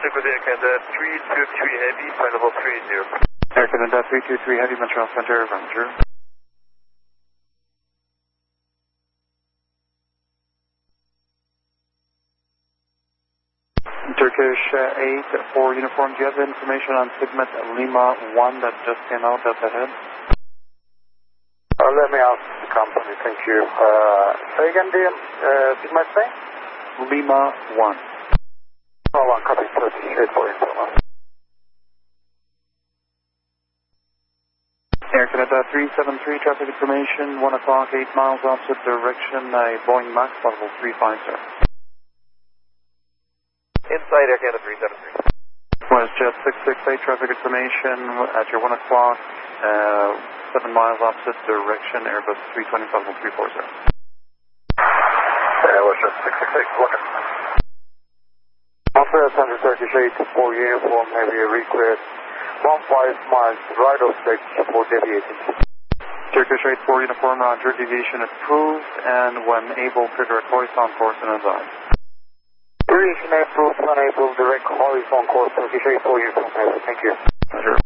check with Air Canada 323 Heavy, flight level 30. Air Canada 323 Heavy, Montreal Center, Roger. Turkish 8 for uniform, do you have information on Sigma Lima 1 that just came out up ahead? Let me ask the company, thank you. Say again the Sigma Spain? Lima 1. Oh, 1, copy, Turkish 8 for informal. Air Canada 373, traffic information, 1 o'clock, 8 miles opposite direction, Boeing Max, level 350. Inside Air Canada 373. WestJet 668, traffic information at your 1 o'clock, 7 miles opposite direction, Airbus 320, level 340. WestJet 668, look at Montreal Center, Turkish 8 for uniform, heavy request, 15 miles right of stage for deviating. Turkish 8 for uniform, Roger, deviation approved, and when able, trigger a horizontal course and advise. Duration approved, unable, direct horizontal course, Turkish 8 for uniform, thank you. Roger.